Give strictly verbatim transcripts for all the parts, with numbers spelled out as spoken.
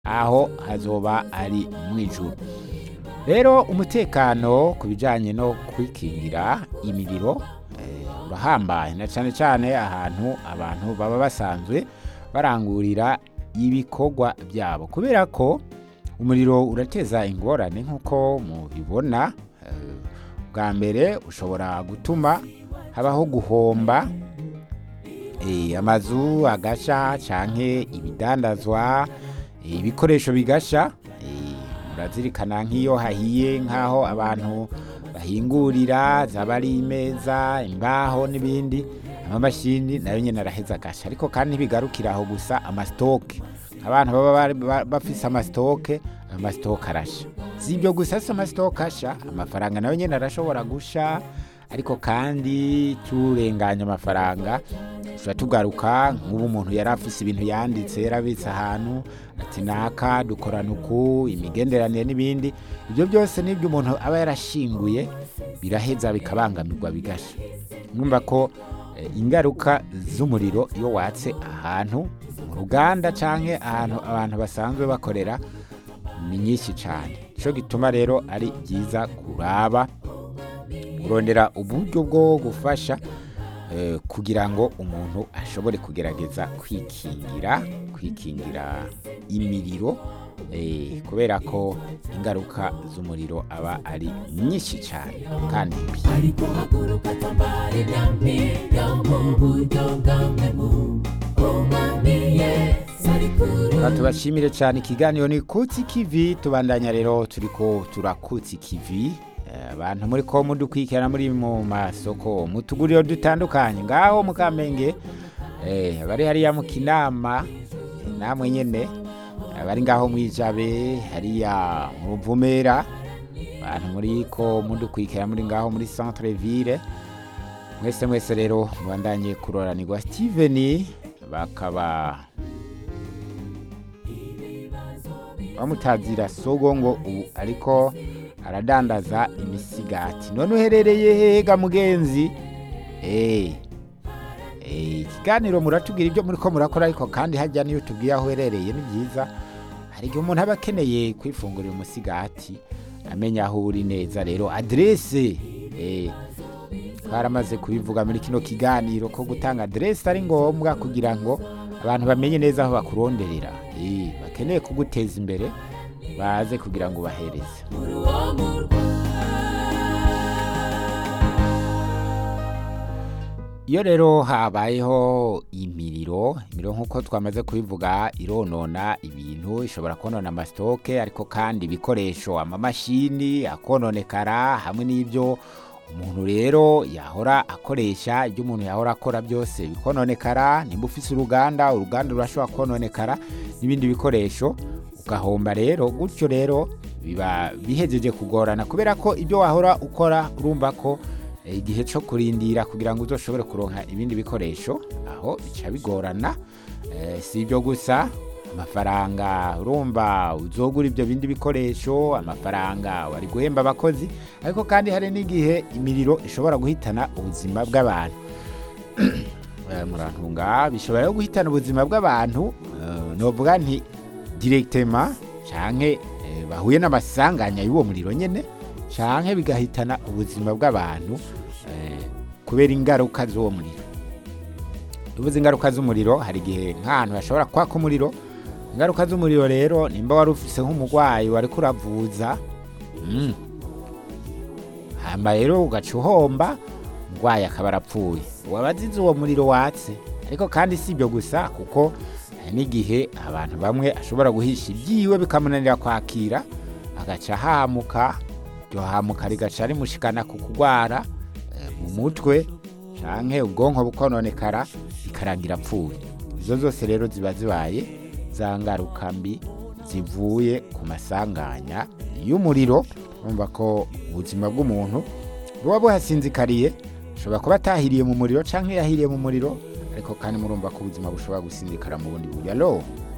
aho hazoba ari mwijuru. Rero umutekano ku bijanye no kwikingira imiriro eh, urahambaye na cane cane ahantu abantu baba basanzwe barangurira ibikorwa byabo, kubera ko umuriro urateza ingorane nk'uko mubibona. eh, bwa mbere ushobora gutuma habaho guhomba, eh, amazu agasha canke ibidandazwa, eh, ibikoresho bigasha. eh, murazirikana nk'iyo hahiye nk'aho abantu bahingurira zaba ari imeza, imbaho n'ibindi, amamashini nayo nyene araheza agasha. Ariko kandi ntibigarukira aho gusa, amasitoke abantu baba bari- ba- bafise amasitoke, amasitoke arasha. Si ibyo gusa, si amasitoke asha, amafaranga nayo nyene arashobora gusha. Ariko kandi turenganya amafaranga tuba tugaruka nk'ubu umuntu yari afise ibintu yanditse yarabitse ahantu ati naka dukorana uku, imigenderanire n'ibindi, ibyo byose n'ibyo umuntu aba yarashinguye biraheza bikabangamirwa bigasha. Mwumva ko eh, ingaruka z'umuriro iyo watse ahantu mu ruganda canke ahantu abantu basanzwe bakorera ni nyinshi cane. Nico gituma rero ari byiza kuraba kurondera uburyo bwo gufasha eh, kugira ngo umuntu ashobore kugerageza kwikingira kwikingira imiriro, eh, kubera ko ingaruka z'umuriro aba ari nyinshi cyane kandi mbi. ariko haguruka tambara imyampiga mu buryo bwamwe mu umwami Yesu ari kuri Reka tubashimire cyane, ikiganiro ni Kutsi Kivi. Tubandanya rero turiko turakutsi kivi. Eh, abantu muri ko mudukwikirana muri mu masoko mutuguriro dutandukanye ngaho mu Kamenge, eh, bari hariya mu Kinama, eh, namwe nyene bari ngaho mwijabe hariya mu Ruvumera, abantu muri ko mudukwikira muri ngaho muri centre ville, mwese mwese rero mubandanye kuroranirwa. Steven bakaba bamutazira sogo ngo ubu ariko aradandaza imisigati. None uherereye hega mugenzi? Eh, eh, ikiganiro muratubwira ibyo muri ko murakora, ariko kandi hajya niyo tubwiye aho uherereye ni byiza. Hari igihe umuntu aba akeneye kwifungurira umusigati amenya aho uri neza. Rero adresse, eh, twaramaze kubivuga muri kino kiganiro ko gutanga adresse ari ngombwa kugira ngo abantu bamenye neza aho bakuronderera. Eh, bakeneye kuguteza imbere baze kugira ngo bahereze. muri uwo murwa Iyo rero habayeho imiriro, imiriro nk'uko twamaze kubivuga ironona ibintu, ishobora konona amasitoke, ariko kandi ibikoresho, amamashini akononekara, hamwe n'ibyo umuntu rero yahora akoresha, ibyo umuntu yahora akora byose bikononekara. Nimba ufise uruganda, uruganda rurashobora kononekara n'ibindi bikoresho ugahomba. Rero gutyo rero biba bihejeje kugorana, kubera ko ibyo wahora ukora urumva ko eh, igihe cyo kurindira kugira ngo uzoshobore kuronka ibindi bikoresho aho bica bigorana. Eh, si ibyo gusa, amafaranga urumva uzogura ibyo bindi bikoresho, amafaranga wari guhemba abakozi, ariko kandi hari n'igihe imiriro ishobora guhitana ubuzima bw'abantu. Eh, murantunga bishobora no guhitana ubuzima bw'abantu, eh, novuga nti directement canke eh, bahuye n'amasanganya y'uwo muriro nyene, canke bigahitana ubuzima bw'abantu eh, kubera ingaruka z'uwo muriro. Tuvuze ingaruka z'umuriro, hari igihe nk'ahantu hashobora kwaka umuriro. Ingaruka z'umuriro rero, nimba wari ufise nk'umurwayi wari kuravuza, mm. hamba rero ugaca uhomba, umurwayi akaba arapfuye, wabazize uwo muriro watse. Ariko kandi si ibyo gusa, kuko hari n'igihe abantu bamwe ashobora guhisha ibyiwe bikamunanira kwakira, agaca hamuka, iryo hamuka rigaca rimushikana ku kugwara eh, mu mutwe canke ubwonko bukononekara, bikarangira apfuye. Izo zose rero ziba zibaye za ngaruka mbi zivuye ku masanganya y'umuriro. Urumva ko ubuzima bw'umuntu buba buhasinzikariye, ashobora kuba atahiriye mu muriro canke yahiriye mu muriro, ariko kandi murumva ko ubuzima bushobora gusinzikara mu bundi buryo. Alo,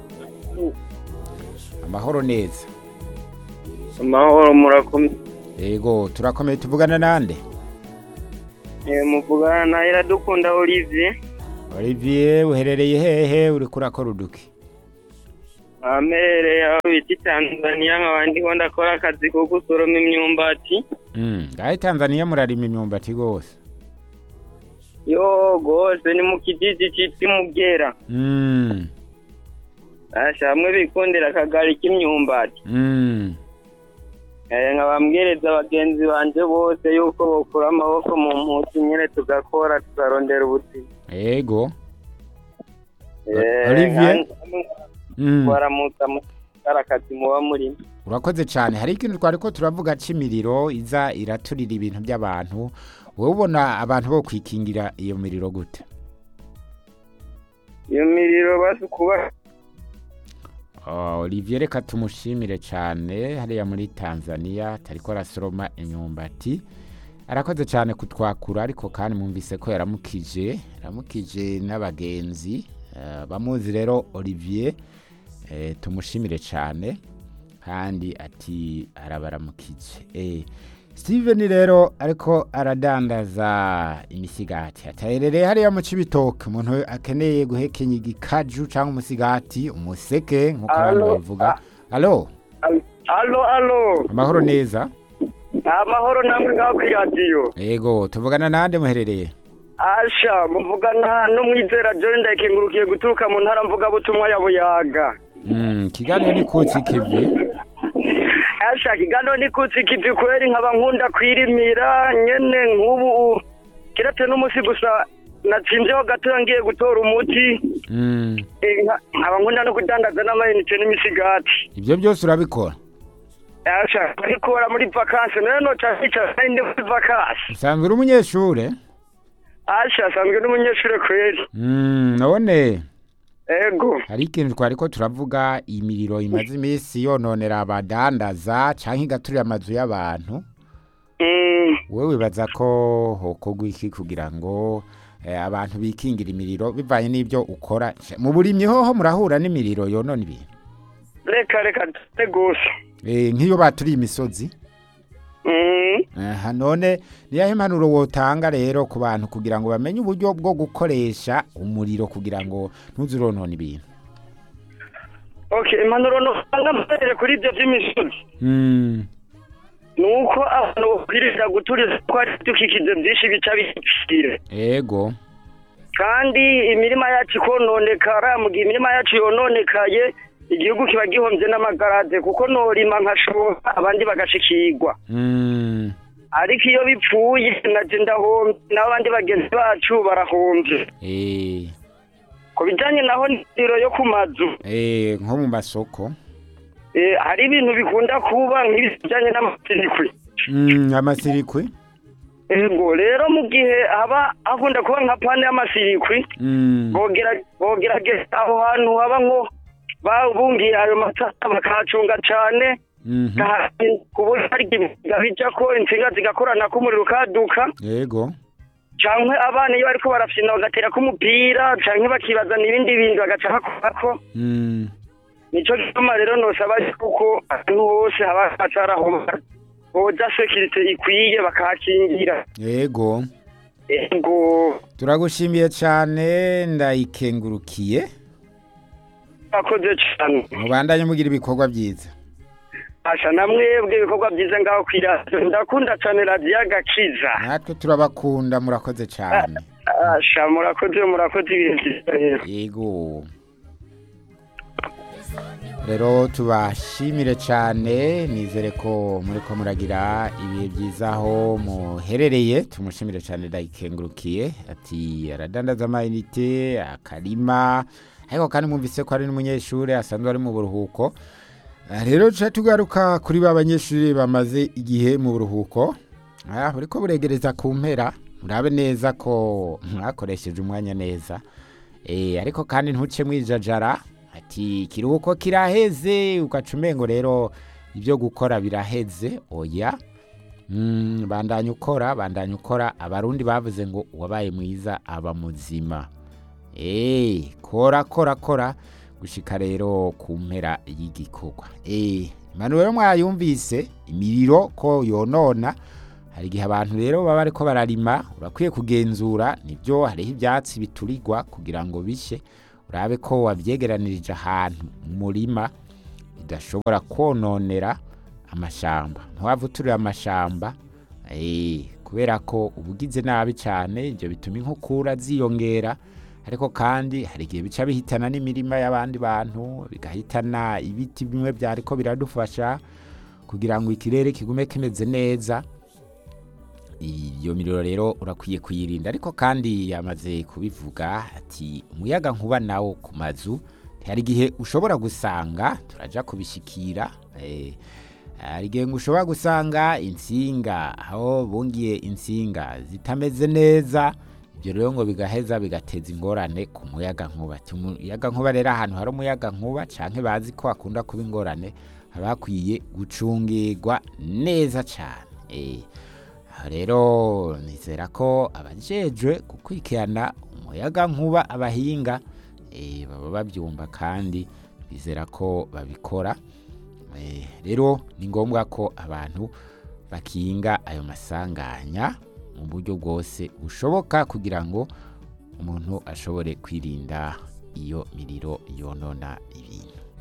amahoro neza? amahoro murakomeye. Yego, turakomeye. Tuvugana nande? Eh, muvugana na Iradukunda Olivier. Olivier, uherereye hehe? Uri kurakora uduki? amere aho bita Tanzania nk'abandi ko ndakora akazi ko gusoroma imyumbati. Mm, ngahe Tanzania murarima imyumbati gose. Yo gose ni mu kijiji citwa Mugera. Mm. Asha hamwe bikundira akagari k'imyumbati. Mm. Eh nkabambwiriza abagenzi banje bose yuko bokura amaboko mu mpuzu nyene tugakora tukarondera ubuzima. Ego. Eh Olivier. Mm. Baramutsa mu karakazi muba murimo. Urakoze cyane. Hari ikintu twariko turavuga cimiriro iza iraturira ibintu by'abantu. Wowe ubona abantu bo kwikingira iyo miriro gute? Iyo miriro basi kuba Oh, Olivier reka tumushimire cyane hariya muri Tanzania tariko arasoroma imyumbati. Arakoze cyane kutwakura ariko kandi mwumvise ko yaramukije, yaramukije n'abagenzi. Uh, bamuzi rero Olivier eh, tumushimire cyane kandi ati arabaramukije. Eh Steven rero ariko aradandaza imisigati atayerere hariya mu Cibitoke umuntu akeneye guhekenya igikaju cyangwa umusigati umuseke nkuko abantu bavuga. Allo Allo allo amahoro neza. Amahoro namwe ngaho kuri radio. Yego tuvugana nande muherereye? Asha muvugana no mwizera John ndakengurukiye guturuka mu ntara mvuga butumwa ya Buyaga. Mm kiganiro ni kutsi kivi. Asha kigano ni kutsi kivi kweri nkaba nkunda kwirimira nyene nk'ubu kirate n'umusi gusa natsinzeho gato ngiye gutora umuti. Mm nkaba nkunda no kudandaza n'amayinite n'imisigati. Ibyo byose urabikora? Asha arikora muri vacances none no cyafica ndi muri vacances. Usanzwe uri umunyeshure? Asha asanzwe n'umunyeshure kweri. Mm none Ego. Hari ikintu twariko turavuga imiriro imaze imisi yononera abadandaza canke igaturira amazu y'abantu. Mm. Wewe wibaza ko hokorwa iki kugira ngo eh, abantu bikingira imiriro bivanye n'ibyo ukora mu burimyi hoho murahura n'imiriro yonona ibintu? Reka reka tegose. Eh nk'iyo baturiye imisozi. Mm. Aha none niyahe impanuro wotanga rero ku bantu kugira ngo bamenye uburyo bwo gukoresha umuriro kugira ngo ntuzironone ibintu? Okay, impanuro no ngamere kuri ibyo by'imisozi. Mm. Nuko abantu bakwiriza guturiza kwa tukikije byinshi bica bipfire. Ego. Kandi imirima yacu kononekara mu gihe imirima yacu yononekaye igihugu kiba gihomvye n'amagarade kuko norima nkashoka abandi bagashikirwa. Mm. Ariko iyo bipfuye naje ndahomvye n'abandi bagenzi bacu barahomvye. Eh. Ko bijanye naho ndiro yo kumazu. Eh nko mu masoko. Eh hari ibintu bikunda kuba nk'ibijanye n'amasirikwi. Mm amasirikwi? Ego rero mu gihe aba akunda kuba nka pane y'amasirikwi. Mm. Bogera bogera aho hantu haba nko babungiye ayo matata bakacunga cane. Mhm. Kuburyo hari gabija ko insinga zigakorana ko umuriro kaduka. Yego. Canke abana iyo bariko barafina bagatera ko umupira canke bakibaza n'ibindi bintu bagaca hakako. Mm. Nico gituma rero nosaba kuko ahantu hose haba hacarahoma boza security ikwiye bakakingira. Yego. Ego. Turagushimiye cyane ndayikengurukiye. Akoze cyane. Mubandanye mugira ibikorwa byiza. Asha namwebwe ibikorwa byiza ngaho kwira. Ndakunda cyane radio Agakiza. Natwe turabakunda murakoze cyane. Asha murakoze murakoze ibintu. Yego. Rero tubashimire cyane nizere ko muri ko muragira ibihe byiza aho muherereye tumushimire cyane ndayikengurukiye ati aradandaza amayinite akarima ariko kandi mwumvise ko ari n'umunyeshuri asanzwe ari mu buruhuko. Rero tuca tugaruka kuri ba banyeshuri bamaze igihe mu buruhuko ah buriko buregereza ku mpera murabe neza ko mwakoresheje umwanya neza eh ariko kandi ntuce mwijajara ati kiruhuko kiraheze ukacumengo rero ibyo gukora biraheze oya. Mm, bandanye ukora bandanye ukora abarundi bavuze ngo wabaye mwiza aba muzima. Eh kora kora kora gushika rero ku mpera y'igikorwa. Eh Manuel mwayumvise imiriro ko yonona hari gihe abantu rero baba ariko bararima urakwiye kugenzura nibyo hariho ibyatsi biturirwa kugira ngo bishe urabe ko wavyegeranirije ahantu mu murima bidashobora kononera amashamba. Ntiwavuturira amashamba eh kubera ko ubugize nabi cyane, ibyo bituma inkukura ziyongera, ariko kandi hari igihe bica bihitana n'imirima y'abandi bantu, bigahitana ibiti bimwe byariko biradufasha kugira ngo ikirere kigume kimeze neza. Iyo miriro rero urakwiye kuyirinda, ariko kandi yamaze kubivuga ati umuyaga nkuba nawo ku mazu hari igihe ushobora gusanga, turaja kubishikira eh hari igihe ushobora gusanga insinga aho bungiye insinga zitameze neza, ibyo rero ngo bigaheza bigateza ingorane ku muyaga nkuba. Umuyaga nkuba rero ahantu hari umuyaga nkuba canke bazi ko akunda kuba ingorane, haba hakwiye gucungirwa neza cyane. eh rero nizera ko abajejwe gukurikirana umuyaga nkuba, abahinga eh baba babyumva kandi bizera ko babikora. Eh rero ni ngombwa ko abantu bakinga ayo masanganya mu buryo bwose bushoboka kugira ngo umuntu ashobore kwirinda iyo miriro yonona ibintu.